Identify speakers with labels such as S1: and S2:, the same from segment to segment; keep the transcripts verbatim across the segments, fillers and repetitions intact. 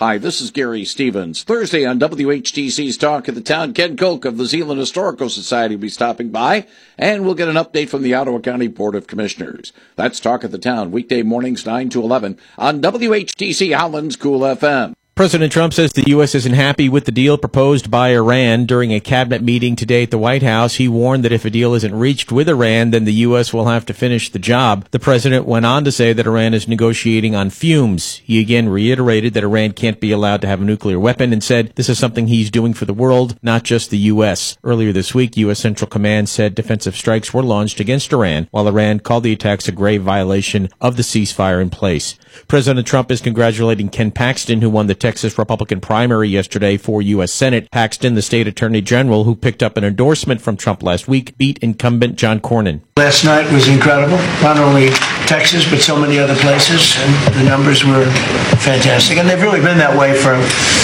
S1: Hi, this is Gary Stevens. Thursday on W H T C's Talk of the Town, Ken Koch of the Zeeland Historical Society will be stopping by, and we'll get an update from the Ottawa County Board of Commissioners. That's Talk of the Town, weekday mornings nine to eleven on W H T C Holland's Cool F M.
S2: President Trump says the U S isn't happy with the deal proposed by Iran. During a cabinet meeting today at the White House, he warned that if a deal isn't reached with Iran, then the U S will have to finish the job. The president went on to say that Iran is negotiating on fumes. He again reiterated that Iran can't be allowed to have a nuclear weapon and said this is something he's doing for the world, not just the U S. Earlier this week, U S Central Command said defensive strikes were launched against Iran, while Iran called the attacks a grave violation of the ceasefire in place. President Trump is congratulating Ken Paxton, who won the Texas Republican primary yesterday for U S Senate. Paxton, the state attorney general who picked up an endorsement from Trump last week, beat incumbent John Cornyn.
S3: Last night was incredible. Not only Texas, but so many other places. And the numbers were fantastic. And they've really been that way for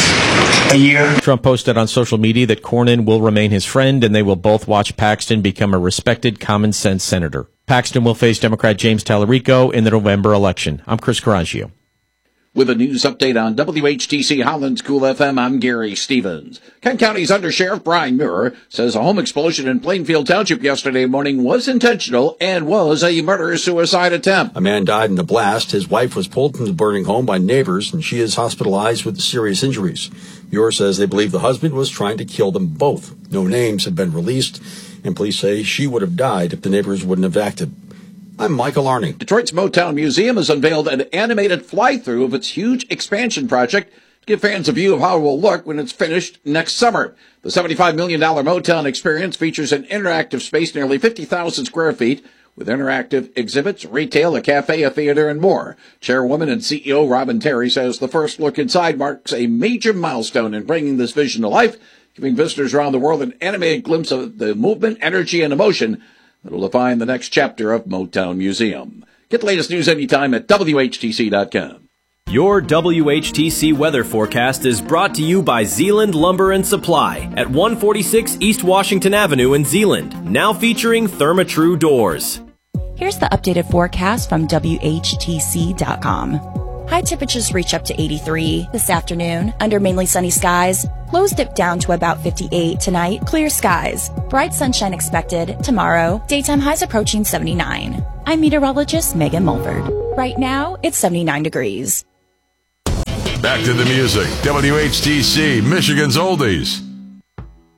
S3: a year.
S2: Trump posted on social media that Cornyn will remain his friend and they will both watch Paxton become a respected common sense senator. Paxton will face Democrat James Tallarico in the November election. I'm Chris Carangio.
S1: With a news update on W H T C Holland's Cool F M, I'm Gary Stevens. Kent County's Undersheriff Brian Muir says a home explosion in Plainfield Township yesterday morning was intentional and was a murder-suicide attempt.
S4: A man died in the blast. His wife was pulled from the burning home by neighbors, and she is hospitalized with serious injuries. Muir says they believe the husband was trying to kill them both. No names have been released, and police say she would have died if the neighbors wouldn't have acted. I'm Michael Arning.
S1: Detroit's Motown Museum has unveiled an animated fly-through of its huge expansion project to give fans a view of how it will look when it's finished next summer. The seventy-five million dollars Motown experience features an interactive space nearly fifty thousand square feet with interactive exhibits, retail, a cafe, a theater, and more. Chairwoman and C E O Robin Terry says the first look inside marks a major milestone in bringing this vision to life, giving visitors around the world an animated glimpse of the movement, energy, and emotion that will define the next chapter of Motown Museum. Get the latest news anytime at W H T C dot com.
S5: Your W H T C weather forecast is brought to you by Zeeland Lumber and Supply at one forty-six East Washington Avenue in Zeeland, now featuring Therma-Tru doors.
S6: Here's the updated forecast from W H T C dot com. High temperatures reach up to eighty-three this afternoon under mainly sunny skies. Lows dip down to about fifty-eight tonight. Clear skies. Bright sunshine expected tomorrow. Daytime highs approaching seventy-nine. I'm meteorologist Megan Mulford. Right now, it's seventy-nine degrees.
S7: Back to the music. W H T C, Michigan's Oldies.